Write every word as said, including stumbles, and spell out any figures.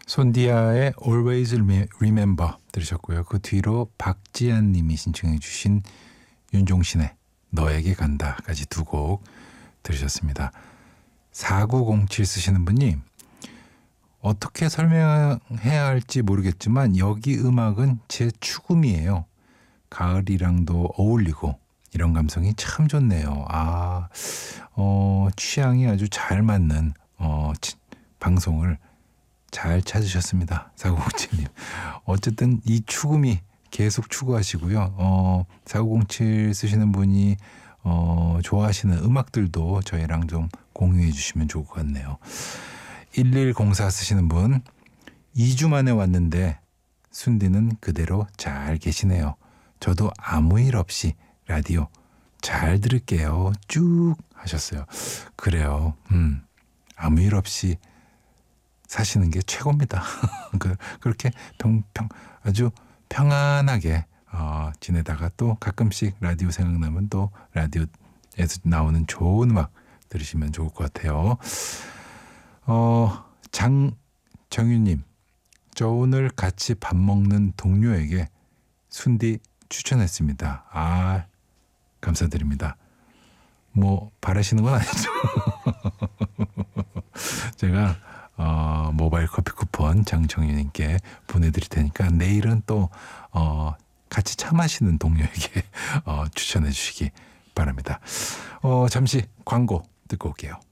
손디아의 Always Remember 들으셨고요. 그 뒤로 박지한 님이 신청해 주신 윤종신의 너에게 간다까지 두 곡 들으셨습니다. 사구공칠 쓰시는 분이 어떻게 설명해야 할지 모르겠지만 여기 음악은 제 추금이에요. 가을이랑도 어울리고 이런 감성이 참 좋네요. 아, 어, 취향이 아주 잘 맞는 어, 치, 방송을 잘 찾으셨습니다. 사구공칠 님. 어쨌든 이 추금이 계속 추구하시고요. 어, 사구공칠 쓰시는 분이 어, 좋아하시는 음악들도 저희랑 좀 공유해 주시면 좋을 것 같네요. 일일공사 쓰시는 분, 이 주 만에 왔는데 순디는 그대로 잘 계시네요. 저도 아무 일 없이 라디오 잘 들을게요. 쭉 하셨어요. 그래요. 음, 아무 일 없이 사시는 게 최고입니다. 그렇게 평, 평, 아주 평안하게 어, 지내다가 또 가끔씩 라디오 생각나면 또 라디오에서 나오는 좋은 음악 들으시면 좋을 것 같아요. 어, 장정윤님, 저 오늘 같이 밥 먹는 동료에게 순디 추천했습니다. 아, 감사드립니다. 뭐 바라시는 건 아니죠. 제가 어, 모바일 커피 쿠폰 장정윤님께 보내드릴 테니까 내일은 또 어, 같이 차 마시는 동료에게 어, 추천해 주시기 바랍니다. 어, 잠시 광고 듣고 올게요.